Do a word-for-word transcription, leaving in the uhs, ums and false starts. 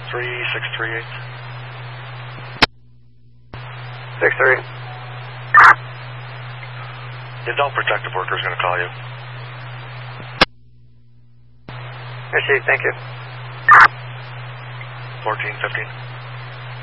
three six three eight. six three. The adult protective worker is going to call you. Received, thank you. fourteen fifteen.